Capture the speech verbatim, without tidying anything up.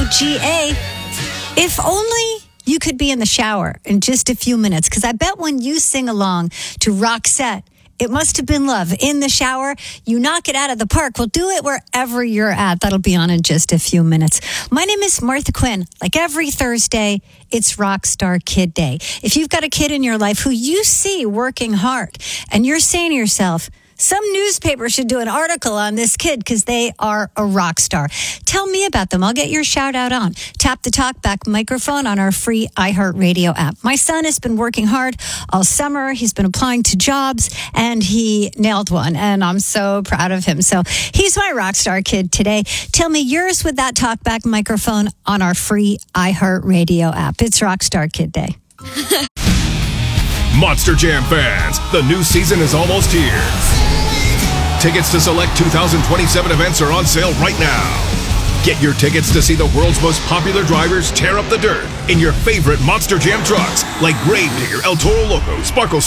G A. If only you could be in the shower in just a few minutes, because I bet when you sing along to Roxette, It Must Have Been Love in the shower, you knock it out of the park. Well, do it wherever you're at. That'll be on in just a few minutes. My name is Martha Quinn. Like every Thursday, it's Rockstar Kid Day. If you've got a kid in your life who you see working hard and you're saying to yourself, some newspaper should do an article on this kid because they are a rock star. Tell me about them. I'll get your shout out on. Tap the talkback microphone on our free iHeartRadio app. My son has been working hard all summer. He's been applying to jobs and he nailed one. And I'm so proud of him. So he's my rock star kid today. Tell me yours with that talkback microphone on our free iHeartRadio app. It's Rockstar Kid Day. Monster Jam fans, the new season is almost here. Tickets to select two thousand twenty-seven events are on sale right now. Get your tickets to see the world's most popular drivers tear up the dirt in your favorite Monster Jam trucks like Gravedigger, El Toro Loco, Sparkle